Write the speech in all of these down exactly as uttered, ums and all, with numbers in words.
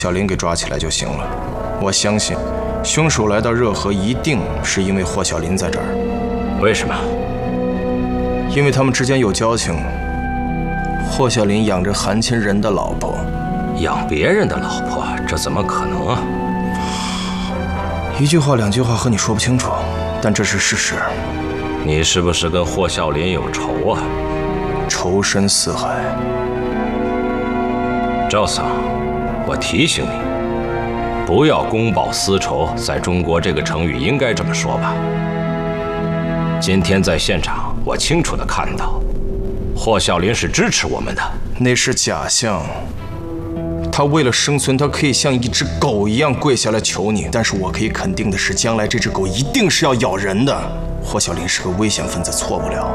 小林给抓起来就行了。我相信，凶手来到热河一定是因为霍小林在这儿。 为什么？ 因为他们之间有交情。霍小林养着韩亲人的老婆， 养别人的老婆，这怎么可能啊？ 一句话两句话和你说不清楚，但这是事实。 你是不是跟霍小林有仇啊？ 仇深似海。 赵桑，我提醒你，不要公报私仇，在中国这个成语应该这么说吧。今天在现场，我清楚地看到，霍小林是支持我们的。 那是假象。他为了生存，他可以像一只狗一样跪下来求你。但是我可以肯定的是，将来这只狗一定是要咬人的。霍小林是个危险分子，错不了。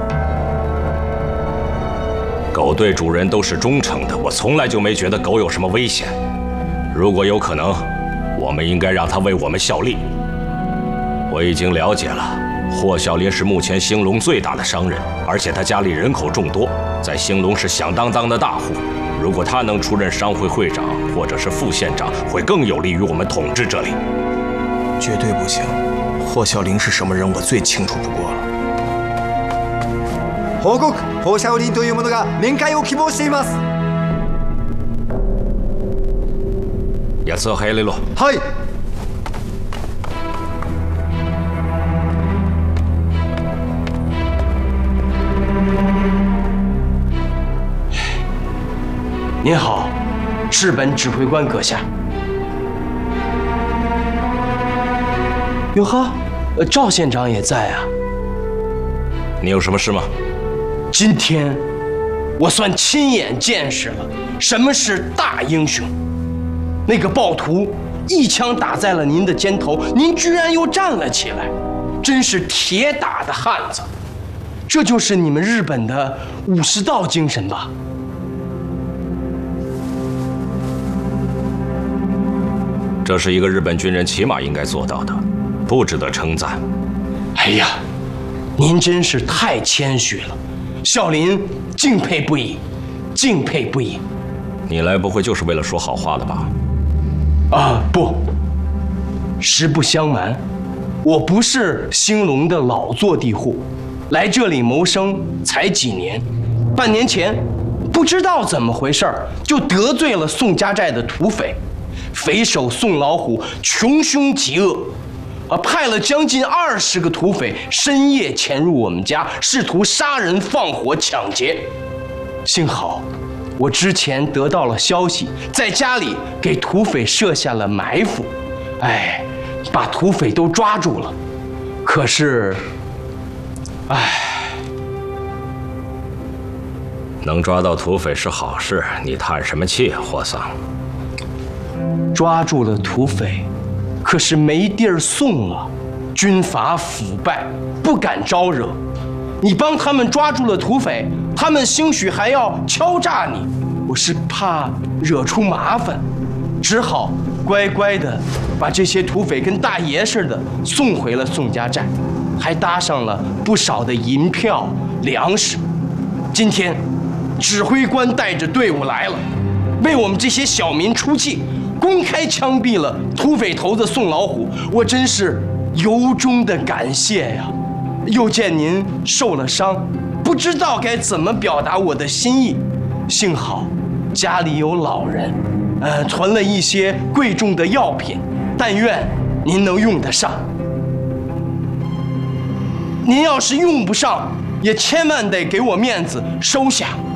狗对主人都是忠诚的，我从来就没觉得狗有什么危险。如果有可能，我们应该让它为我们效力。我已经了解了，霍小林是目前兴隆最大的商人，而且他家里人口众多，在兴隆是响当当的大户。如果他能出任商会会长或者是副县长，会更有利于我们統治这里。 绝对不行！霍小林是什么人，我最清楚不过了。 報告、霍小林という者が面会を希望しています。 やつを早れろ。 はい。 您好，日本指挥官阁下。哟呵，呃，赵县长也在啊。 你有什么事吗？ 今天我算亲眼见识了什么是大英雄。那个暴徒一枪打在了您的肩头，您居然又站了起来，真是铁打的汉子。这就是你们日本的武士道精神吧？ 这是一个日本军人起码应该做到的，不值得称赞。 哎呀，您真是太谦虚了，孝林敬佩不已，敬佩不已。 你来不会就是为了说好话的吧？ 啊，不，实不相瞒，我不是兴隆的老坐地户，来这里谋生才几年。半年前，不知道怎么回事就得罪了宋家寨的土匪。匪首宋老虎穷凶极恶，啊，派了将近二十个土匪深夜潜入我们家，试图杀人放火抢劫。幸好我之前得到了消息，在家里给土匪设下了埋伏，哎，把土匪都抓住了。可是，哎， 能抓到土匪是好事，你叹什么气啊，霍桑？ 抓住了土匪，可是没地儿送啊！军阀腐败，不敢招惹。你帮他们抓住了土匪，他们兴许还要敲诈你，我是怕惹出麻烦，只好乖乖的把这些土匪跟大爷似的送回了宋家寨，还搭上了不少的银票、粮食。今天，指挥官带着队伍来了，为我们这些小民出气。公开枪毙了土匪头子宋老虎，我真是由衷的感谢呀！又见您受了伤，不知道该怎么表达我的心意。幸好家里有老人，呃，存了一些贵重的药品，但愿您能用得上。您要是用不上，也千万得给我面子收下。